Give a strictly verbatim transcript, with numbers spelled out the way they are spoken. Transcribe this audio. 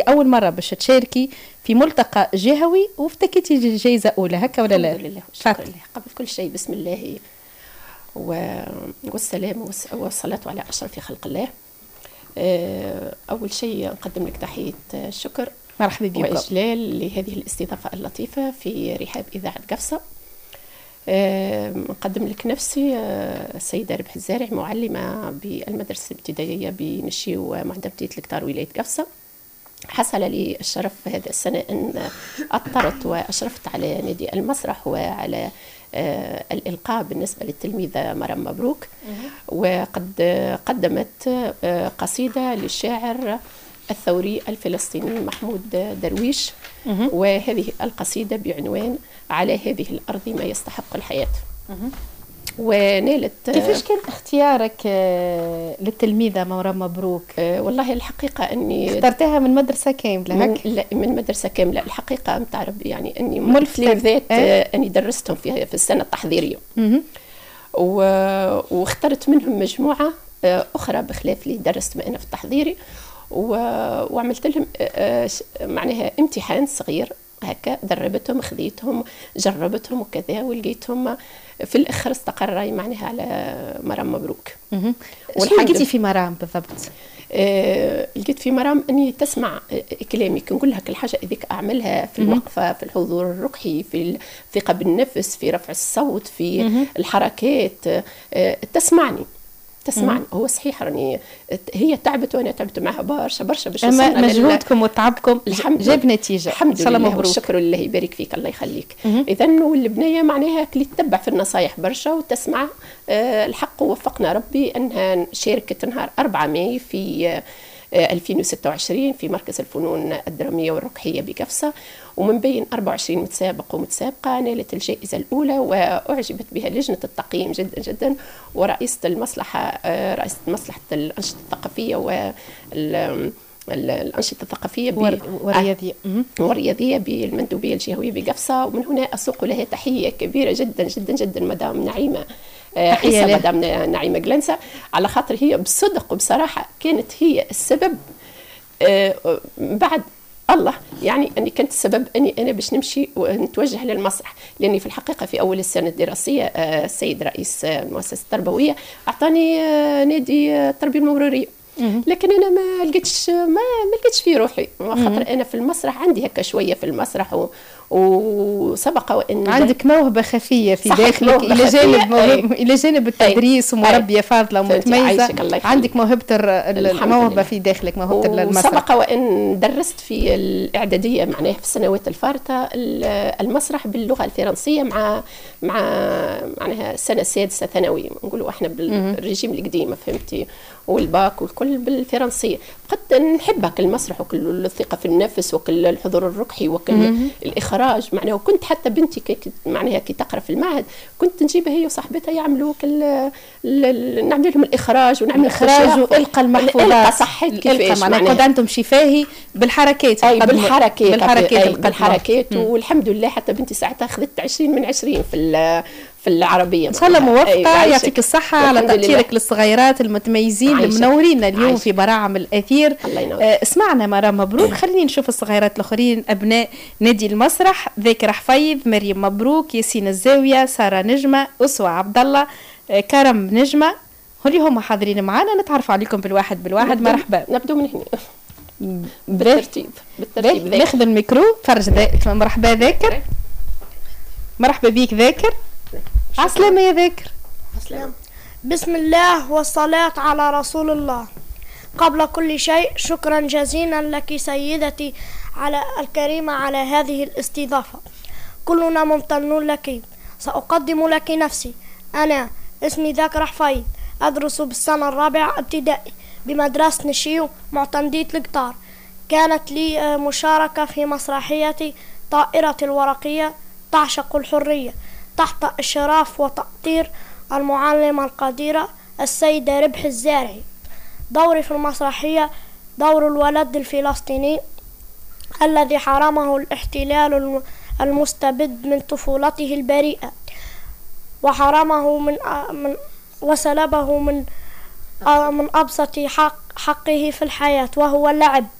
اول مره باش تشاركي في ملتقى جهوي وافتكيتي جائزه اولى هكا ولا لا؟ الحمد لله والشكر لله. قبل كل شيء بسم الله والسلام والصلاه على اشرف خلق الله. اول شيء نقدم لك تحيه الشكر مرحبا بكم واجلال لهذه الاستضافه اللطيفه في رحاب اذاعه قفصه. نقدم لك نفسي السيدة ربح الزارع، معلمة بالمدرسة الابتدائية بنشي ومعدمتية الكتار ولاية قفصة. حصل لي الشرف هذا السنة أن أطرت وأشرفت على نادي المسرح وعلى الإلقاء بالنسبة للتلميذة مرام مبروك، وقد قدمت قصيدة للشاعر الثوري الفلسطيني محمود درويش، وهذه القصيدة بعنوان على هذه الأرض ما يستحق الحياة. ونالت. كيفاش كان اختيارك للتلميذة مرام مبروك؟ والله الحقيقة أني اخترتها من مدرسة كاملة هك؟ من, من مدرسة كاملة. الحقيقة متاع ربي يعني أني ملفت أه؟ أني درستهم في, في السنة التحضيرية، واخترت منهم مجموعة أخرى بخلاف اللي درست أنا في التحضيري، وعملت لهم معناها امتحان صغير هكا، دربتهم خذيتهم جربتهم وكذا، ولقيتهم في الأخر استقر معناها على مرام مبروك. شو لقيتي في مرام بالضبط؟ آه لقيت في مرام أني تسمع كلامي، نقول لها كل حاجة إذيك أعملها في الوقفة، في الحضور الركحي، في الثقة بالنفس، في رفع الصوت، في مم. الحركات، آه تسمعني تسمعني. هو صحيح راني هي تعبت وانا تعبت معها برشا برشا باش وصلنا مجهودكم وتعبكم جاب نتيجه الحمد لله. مبروك. والشكر لله يبارك فيك الله يخليك. اذا والبنيه معناها كلي تتبع في النصايح برشا وتسمع. آه الحق ووفقنا ربي انها شاركت نهار أربعة ماي في آه ألفين وستة وعشرين في مركز الفنون الدراميه والركحيه بقفصه، ومن بين أربعة وعشرين متسابق ومتسابقة نالت الجائزة الأولى، وأعجبت بها لجنة التقييم جدا جدا، ورئيسة المصلحة رئيسة مصلحة الأنشطة الثقافية والأنشطة الثقافية والرياضية والرياضية بالمندوبية الجهوية بقفصة. ومن هنا أسوق لها تحية كبيرة جدا جدا جدا مدام نعيمة عيسى، مدام نعيمة جلنسة، على خاطر هي بصدق وبصراحة كانت هي السبب بعد الله يعني أني كنت السبب أني أنا باش نمشي ونتوجه للمسرح، لأني في الحقيقة في أول السنة الدراسية السيد رئيس المؤسسة التربوية أعطاني نادي التربية المرورية، لكن أنا ما لقيتش ما ما لقيتش في روحي، خاطر أنا في المسرح عندي هكا شوية في المسرح و وسبق وان عندك موهبه خفيه في داخلك الى جانب موهبة الى جانب التدريس ومربيه فاضله ومتميزه، عندك موهبه الموهبه في داخلك، موهبه المسرح. وسبق وان درست في الاعداديه معناها في السنوات الفارطه المسرح باللغه الفرنسيه مع مع معناها السنه السادسه ثانوي، نقولوا احنا بالرجيم القديم فهمتي، والباك والكل بالفرنسيه. قد نحبك المسرح وكل الثقه في النفس وكل الحضور الركحي وكل الاخراج معناها. وكنت حتى بنتي كي معناها كي تقرا في المعهد كنت نجيبها هي وصاحبتها يعملوا كل نعمل لهم الاخراج ونعمل اخراج والقى المحفوظات صحيت كيفاش معناها قد انتم شفاهي بالحركات أي بالحركات بالحركات بالحركات والحمد لله حتى بنتي ساعتها اخذت عشرين من عشرين في في العربيه. ان شاء الله موفقه، يعطيك الصحه على تأثيرك للصغيرات المتميزين اللي منورين اليوم عايشة. في براعم الاثير. آه اسمعنا مرام مبروك. خلينا نشوف الصغيرات الاخرين ابناء نادي المسرح: ذاكر حفيظ، مريم مبروك، ياسين الزاويه، ساره نجمه، اسوه عبد الله، آه كرم نجمه، هولي هم حاضرين معنا. نتعرف عليكم بالواحد بالواحد. مرحبا. نبدو من هنا بالترتيب بالترتيب. ناخذ الميكرو. فرج ذاكر. مرحبا ذاكر. مرحبا بيك ذاكر. عسلامة يا ذاكر. عسلامة. بسم الله والصلاة على رسول الله. قبل كل شيء شكرا جزيلا لك سيدتي على الكريمة على هذه الاستضافة، كلنا ممتنون لك. سأقدم لك نفسي. أنا اسمي ذاكر حفيظ، أدرس بالسنة الرابعة ابتدائي بمدرسة نشيو معتمدية القطار. كانت لي مشاركة في مسرحية طائرة الورقية تعشق الحرية تحت إشراف وتأطير المعلمة القديرة السيدة ربح الزارعي. دوري في المسرحية دور الولد الفلسطيني الذي حرمه الاحتلال المستبد من طفولته البريئة، وحرمه من من وسلبه من من أبسط حق حقه في الحياة وهو اللعب.